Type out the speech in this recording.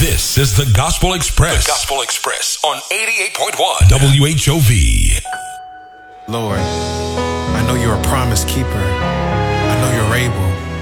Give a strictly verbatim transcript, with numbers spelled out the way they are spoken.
This is the Gospel Express. The Gospel Express on eighty-eight point one W H O V. Lord, I know you're a promise keeper. I know you're able.